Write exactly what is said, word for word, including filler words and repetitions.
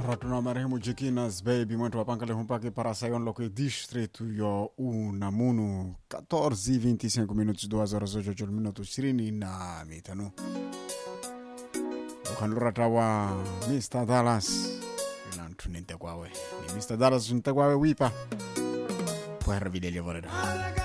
Ratuna marehemu Jikinas Baby mwento wapankale humpake para sayon loke distrito yo Unamuno catorze e vinte e cinco minutos duas horas hoje oito minutos ishirini na mitano ukanuratawa mister Dallas ilantu ninte kwawe ni mister Dallas ninte kwawe wipa puher videlia voreda